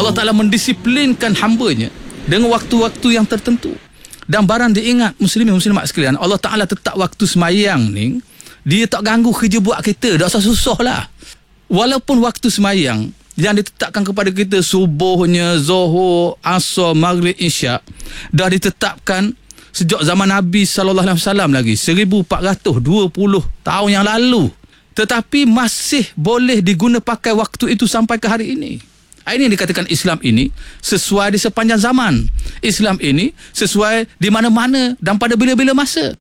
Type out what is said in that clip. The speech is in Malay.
Allah Ta'ala mendisiplinkan hambanya dengan waktu-waktu yang tertentu. Dan barang diingat muslimin-muslimat sekalian, Allah Ta'ala tetap waktu semayang ni, dia tak ganggu kerja buat kita. Tak usah susah lah. Walaupun waktu semayang yang ditetapkan kepada kita subuhnya, zuhur, asar, maghrib, isyak, dah ditetapkan sejak zaman Nabi SAW lagi, 1420 tahun yang lalu. Tetapi masih boleh diguna pakai waktu itu sampai ke hari ini. Ini yang dikatakan Islam ini sesuai di sepanjang zaman. Islam ini sesuai di mana-mana dan pada bila-bila masa.